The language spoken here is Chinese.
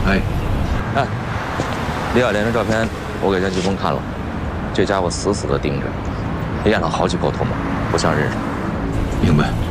哎， 哎，李小莲的照片我给江继峰看了，这家伙死死地盯着，练了好几口头毛，不像人。 明白。